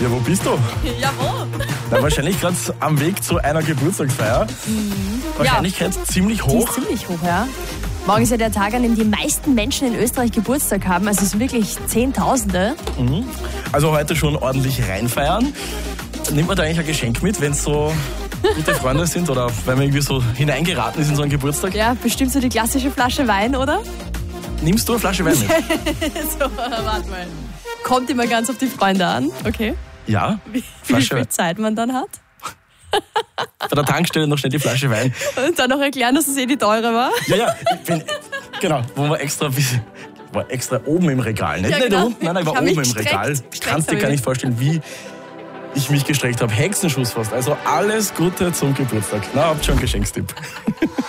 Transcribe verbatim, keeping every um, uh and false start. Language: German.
Ja, wo bist du? Ja, wo? Na, wahrscheinlich gerade am Weg zu einer Geburtstagsfeier. Mhm. Wahrscheinlichkeit ja. ziemlich hoch. Die ist ziemlich hoch, ja. Morgen ist ja der Tag, an dem die meisten Menschen in Österreich Geburtstag haben. Also es sind wirklich Zehntausende. Mhm. Also heute schon ordentlich reinfeiern. Nimmt man da eigentlich ein Geschenk mit, wenn es so gute Freunde sind oder wenn man irgendwie so hineingeraten ist in so einen Geburtstag? Ja, bestimmt so die klassische Flasche Wein, oder? Nimmst du eine Flasche Wein mit? So, warte mal. Kommt immer ganz auf die Freunde an, okay? Ja. Wie, wie viel Zeit man dann hat? Bei der Tankstelle noch schnell die Flasche Wein. Und dann noch erklären, dass es eh die teure war? Ja, ja, ich bin, genau, wo wir extra, war extra oben im Regal. Nicht, ja, nicht genau. unten, nein, nein, ich war oben im Regal. Du kannst dir gar nicht vorstellen, wie ich mich gestreckt habe. Hexenschuss fast. Also alles Gute zum Geburtstag. Na, habt schon einen Geschenkstipp.